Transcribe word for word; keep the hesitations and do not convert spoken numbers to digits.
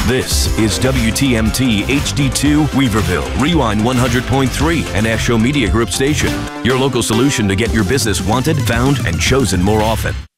This is W T M T H D two Weaverville, Rewind one hundred point three, an Asho Media Group station. Your local solution to get your business wanted, found, and chosen more often.